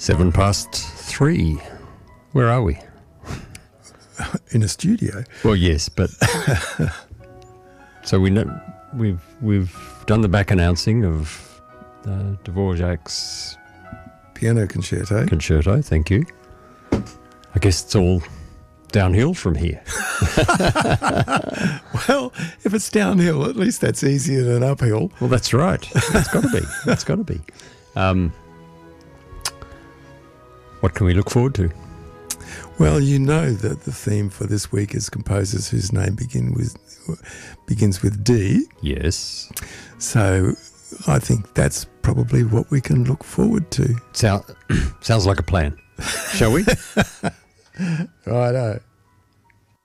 3:07. Where are we? In a studio. Well, yes, but so we know we've done the back announcing of Dvorak's Piano concerto. Thank you. I guess it's all downhill from here. Well, if it's downhill, at least that's easier than uphill. Well, that's right. It's got to be. It's got to be. What can we look forward to? Well, you know that the theme for this week is composers whose name begins with D. Yes. So I think that's probably what we can look forward to. Sounds like a plan. Shall we? Righto.